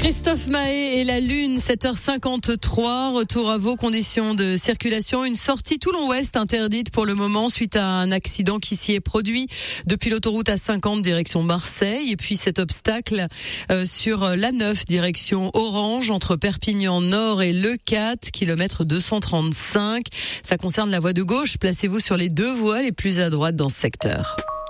Christophe Mahé et la Lune, 7h53, retour à vos conditions de circulation. Une sortie Toulon-Ouest interdite pour le moment suite à un accident qui s'y est produit depuis l'autoroute A50 direction Marseille. Et puis cet obstacle sur l'A9 direction Orange entre Perpignan Nord et Le 4, kilomètre 235. Ça concerne la voie de gauche. Placez-vous sur les deux voies les plus à droite dans ce secteur.